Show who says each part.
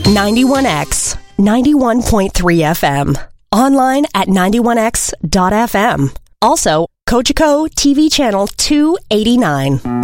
Speaker 1: 91X, 91.3 FM. Online at 91x.fm. Also, Cogeco TV channel 289.